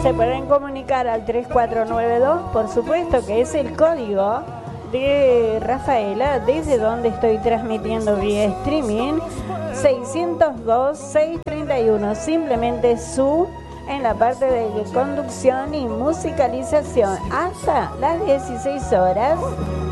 Se pueden comunicar al 3492, por supuesto que es el código de Rafaela, desde donde estoy transmitiendo vía streaming, 602-631, simplemente su en la parte de conducción y musicalización hasta las 16 horas.